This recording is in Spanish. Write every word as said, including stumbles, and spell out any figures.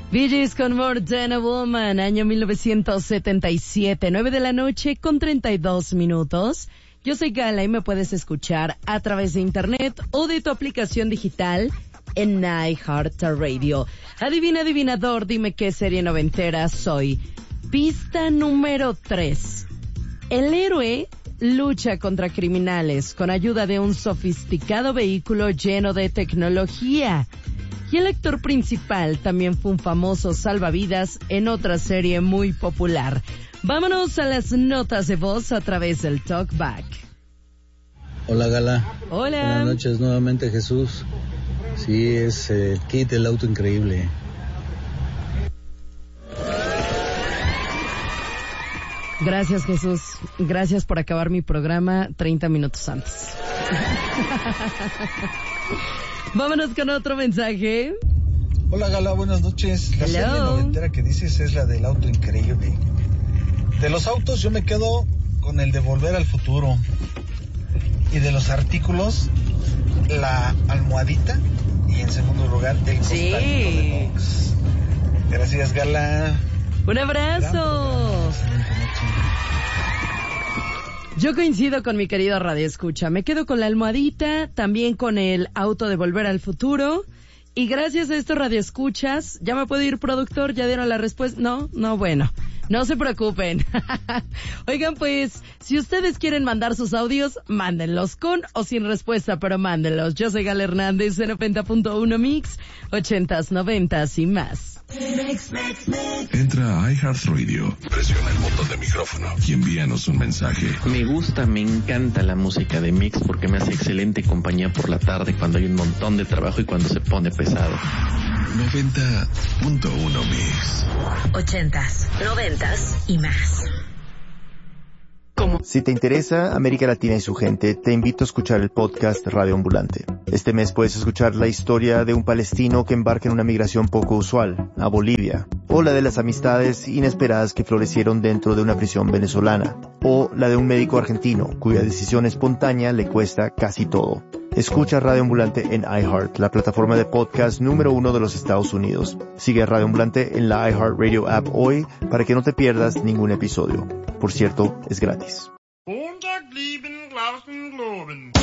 Bee Gees con More Than a Woman, año mil novecientos setenta y siete, nueve de la noche con treinta y dos minutos. Yo soy Gala y me puedes escuchar a través de internet o de tu aplicación digital en iHeartRadio. Adivina, adivinador, dime qué serie noventera soy. Pista número tres. El héroe lucha contra criminales con ayuda de un sofisticado vehículo lleno de tecnología. Y el actor principal también fue un famoso salvavidas en otra serie muy popular. Vámonos a las notas de voz a través del Talkback. Hola Gala. Hola. Buenas noches nuevamente, Jesús. Sí, es el eh, kit del auto increíble. Gracias, Jesús. Gracias por acabar mi programa treinta minutos antes. Vámonos con otro mensaje. Hola Gala, buenas noches. La Hello. serie noventera que dices es la del auto increíble. De los autos yo me quedo con el de Volver al Futuro. Y de los artículos, la almohadita. Y en segundo lugar, el costalito Sí. de box. Gracias, Gala. Un abrazo. Yo coincido con mi querido Radio Escucha. Me quedo con la almohadita, también con el auto de Volver al Futuro. Y gracias a estos Radio Escuchas, ¿ya me puedo ir, productor? ¿Ya dieron la respuesta? No, no, bueno. No se preocupen. Oigan, pues, si ustedes quieren mandar sus audios, mándenlos con o sin respuesta, pero mándenlos. Yo soy Gala Hernández de noventa punto uno Mix, ochentas, noventas y más. Entra a iHeartRadio, presiona el botón de micrófono y envíanos un mensaje. Me gusta, me encanta la música de Mix porque me hace excelente compañía por la tarde cuando hay un montón de trabajo y cuando se pone pesado. noventa punto uno Mix. Ochentas, noventas y más. ¿Cómo? Si te interesa América Latina y su gente, te invito a escuchar el podcast Radio Ambulante. Este mes puedes escuchar la historia de un palestino que embarca en una migración poco usual, a Bolivia, o la de las amistades inesperadas que florecieron dentro de una prisión venezolana, o la de un médico argentino cuya decisión espontánea le cuesta casi todo. Escucha Radio Ambulante en iHeart, la plataforma de podcast número uno de los Estados Unidos. Sigue a Radio Ambulante en la iHeartRadio app hoy para que no te pierdas ningún episodio. Por cierto, es gratis.